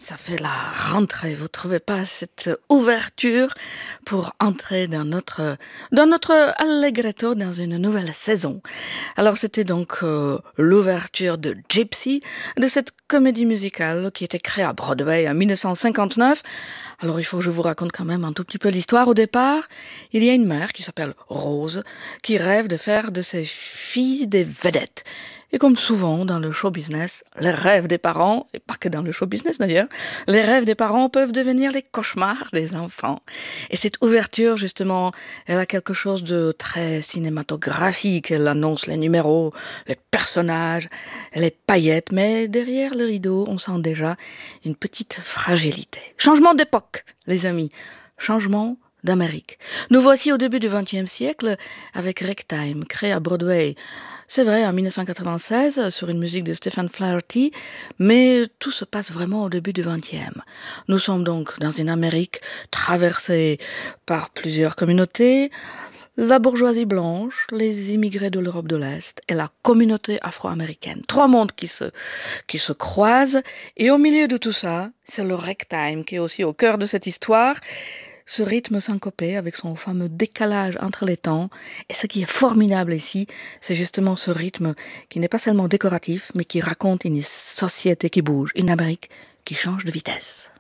Ça fait la rentrée, vous trouvez pas cette ouverture pour entrer dans notre allegretto, dans une nouvelle saison. Alors c'était donc l'ouverture de Gypsy, de cette comédie musicale qui était créée à Broadway en 1959. Alors il faut que je vous raconte quand même un tout petit peu l'histoire. Au départ, il y a une mère qui s'appelle Rose, qui rêve de faire de ses filles des vedettes. Et comme souvent dans le show business, les rêves des parents, et pas que dans le show business d'ailleurs, les rêves des parents peuvent devenir les cauchemars des enfants. Et cette ouverture, justement, elle a quelque chose de très cinématographique. Elle annonce les numéros, les personnages, les paillettes, mais derrière le rideau, on sent déjà une petite fragilité. Changement d'époque, les amis. Changement d'Amérique. Nous voici au début du XXe siècle avec Ragtime, créé à Broadway. C'est vrai, en 1996, sur une musique de Stephen Flaherty, mais tout se passe vraiment au début du XXe. Nous sommes donc dans une Amérique traversée par plusieurs communautés, la bourgeoisie blanche, les immigrés de l'Europe de l'Est et la communauté afro-américaine. Trois mondes qui se croisent, et au milieu de tout ça, c'est le ragtime qui est aussi au cœur de cette histoire. Ce rythme syncopé avec son fameux décalage entre les temps. Et ce qui est formidable ici, c'est justement ce rythme qui n'est pas seulement décoratif, mais qui raconte une société qui bouge, une Amérique qui change de vitesse.